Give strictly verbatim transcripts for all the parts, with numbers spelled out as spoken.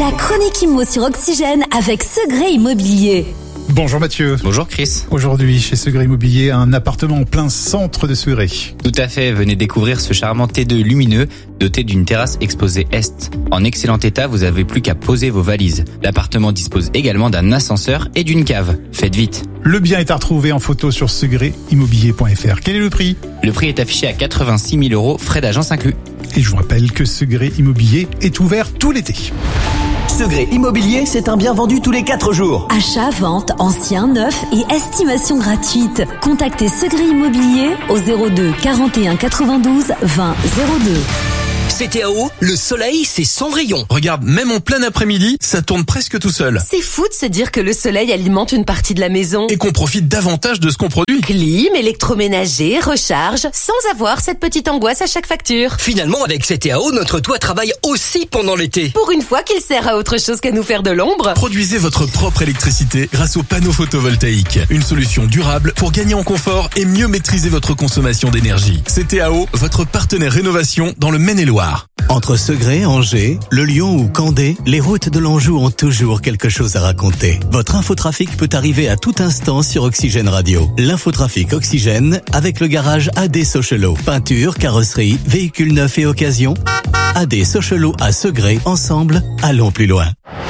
La chronique immo sur Oxygène avec Segré Immobilier. Bonjour Mathieu. Bonjour Chris. Aujourd'hui, chez Segré Immobilier, un appartement en plein centre de Segré. Tout à fait, venez découvrir ce charmant T deux lumineux, doté d'une terrasse exposée est. En excellent état, vous avez plus qu'à poser vos valises. L'appartement dispose également d'un ascenseur et d'une cave. Faites vite. Le bien est à retrouver en photo sur segré immobilier point f r. Quel est le prix ? Le prix est affiché à quatre-vingt-six mille euros, frais d'agence inclus. Et je vous rappelle que Segré Immobilier est ouvert tout l'été. Segré Immobilier, c'est un bien vendu tous les quatre jours. Achat, vente, ancien, neuf et estimation gratuite. Contactez Segré Immobilier au zéro deux quarante et un quatre-vingt-douze vingt zéro deux. C T A O, le soleil, c'est sans rayon. Regarde, même en plein après-midi, ça tourne presque tout seul. C'est fou de se dire que le soleil alimente une partie de la maison. Et qu'on profite davantage de ce qu'on produit. Clim, électroménager, recharge, sans avoir cette petite angoisse à chaque facture. Finalement, avec C T A O, notre toit travaille aussi pendant l'été. Pour une fois qu'il sert à autre chose qu'à nous faire de l'ombre. Produisez votre propre électricité grâce aux panneaux photovoltaïques. Une solution durable pour gagner en confort et mieux maîtriser votre consommation d'énergie. C T A O, votre partenaire rénovation dans le Maine-et-Loire. Entre Segré, Angers, Le Lyon ou Candé, les routes de l'Anjou ont toujours quelque chose à raconter. Votre infotrafic peut arriver à tout instant sur Oxygène Radio. L'infotrafic Oxygène avec le garage A D Sochelo. Peinture, carrosserie, véhicules neufs et occasion. A D Sochelo à Segré, ensemble, allons plus loin.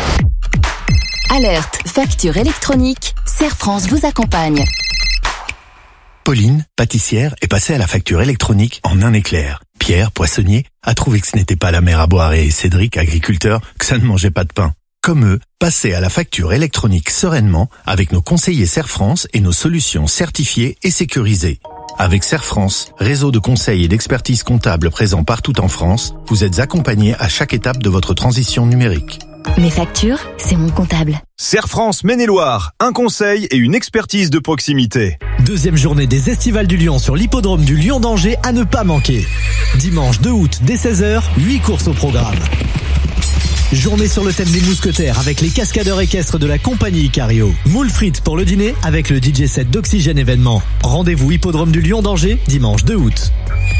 Alerte, facture électronique, Serre France vous accompagne. Pauline, pâtissière, est passée à la facture électronique en un éclair. Pierre, poissonnier, a trouvé que ce n'était pas la mer à boire et Cédric, agriculteur, que ça ne mangeait pas de pain. Comme eux, passez à la facture électronique sereinement avec nos conseillers Serre France et nos solutions certifiées et sécurisées. Avec Serre France, réseau de conseils et d'expertise comptable présent partout en France, vous êtes accompagnés à chaque étape de votre transition numérique. Mes factures, c'est mon comptable. Serre France Maine-et-Loire, un conseil et une expertise de proximité. Deuxième journée des Estivales du Lion sur l'hippodrome du Lion d'Angers à ne pas manquer. Dimanche deux août dès seize heures, huit courses au programme. Journée sur le thème des mousquetaires avec les cascadeurs équestres de la compagnie Icario. Moule frites pour le dîner avec le D J set d'Oxygène événement. Rendez-vous hippodrome du Lion d'Angers, dimanche deux août.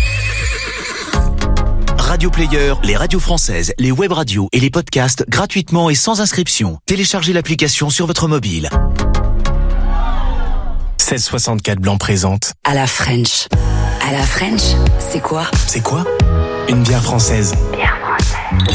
Radio Player, les radios françaises, les web radios et les podcasts gratuitement et sans inscription. Téléchargez l'application sur votre mobile. seize soixante-quatre Blanc présente. À la French. À la French, c'est quoi? C'est quoi? Une bière française. Bière